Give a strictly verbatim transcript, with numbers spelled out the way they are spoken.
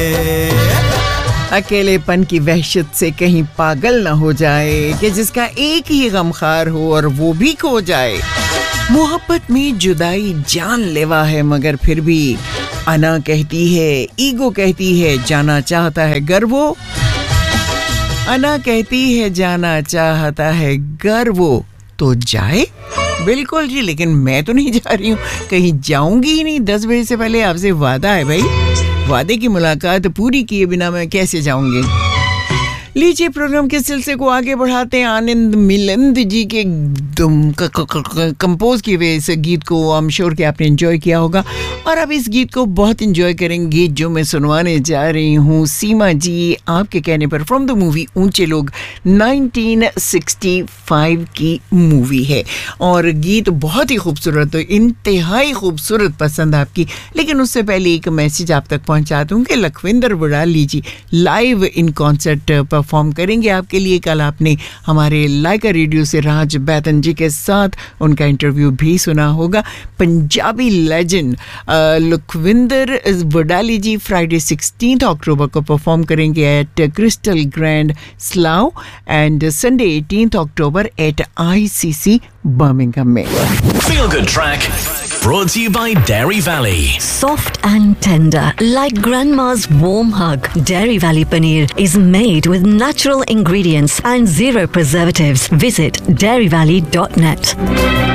अकेलेपन की वहशत से कहीं पागल ना हो जाए कि जिसका एक ही गमखार हो और वो भी खो जाए। मोहब्बत में जुदाई जानलेवा है मगर फिर भी अना कहती है, ईगो कहती है जाना चाहता है घर वो। अना कहती है जाना चाहता है घर वो, तो जाए। बिल्कुल जी, लेकिन मैं तो नहीं जा रही हूँ, कहीं जाऊंगी ही नहीं। दस बजे से पहले आपसे वादा है भाई, वादे की मुलाकात पूरी किए बिना मैं कैसे जाऊंगी। लीजिए प्रोग्राम के सिलसिले को आगे बढ़ाते हैं। आनंद मिलिंद जी के कंपोज किए हुए इस गीत को आई एम श्योर कि आपने एंजॉय किया होगा, और अब इस गीत को बहुत एंजॉय करेंगे जो मैं सुनवाने जा रही हूँ। सीमा जी आपके कहने पर फ्रॉम द मूवी ऊंचे लोग, नाइनटीन सिक्सटी फाइव की मूवी है, और गीत बहुत ही खूबसूरत, इंतहाई खूबसूरत पसंद आपकी। लेकिन उससे पहले एक मैसेज आप तक पहुँचा दूँ कि लखविंदर बुड़ाली जी लाइव इन कॉन्सर्ट परफॉर्म करेंगे आपके लिए। कल आपने हमारे लाइका रेडियो से राज बैतन जी के साथ उनका इंटरव्यू भी सुना होगा। पंजाबी लेजेंड लखविंदर बुड़ाली जी फ्राइडे सिक्सटीन्थ अक्टूबर को परफॉर्म करेंगे eight crystal grand Slav, and Sunday eighteenth October eight ICC Birmingham में। Feel Good Track brought to you by Dairy Valley. Soft and tender, like grandma's warm hug. Dairy Valley paneer is made with natural ingredients and zero preservatives. Visit dairy valley dot net.